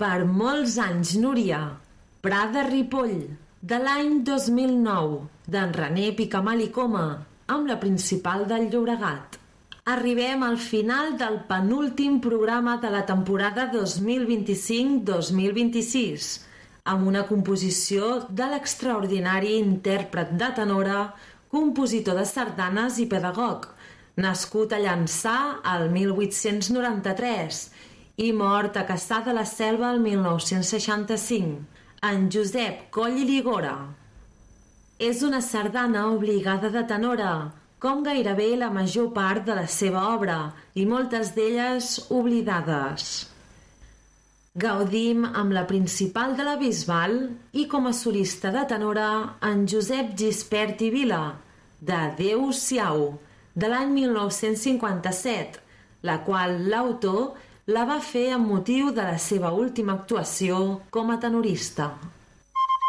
Per molts anys, Núria, Prada Ripoll, de l'any 2009, d'en René Picamal i Coma, amb la Principal del Llobregat. Arribem al final del penúltim programa de la temporada 2025-2026, amb una composició de l'extraordinari intèrpret de tenora, compositor de sardanes i pedagog, nascut a Llançà el 1893 i mort a Cassà de la Selva el 1965, en Josep Coll i Ligora. És una sardana obligada de tenora, com gairebé la major part de la seva obra, i moltes d'elles oblidades. Gaudim amb la Principal de la Bisbal i com a solista de tenora en Josep Gispert i Vila, de Adéu-siau, de l'any 1957, la qual l'autor la va fer amb motiu de la seva última actuació com a tenorista.